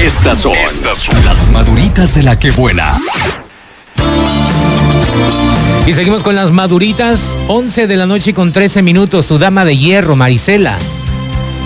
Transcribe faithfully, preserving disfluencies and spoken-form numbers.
Estas son, Estas son las maduritas de la que buena. Y seguimos con las maduritas, once de la noche con trece minutos, tu dama de hierro, Marisela.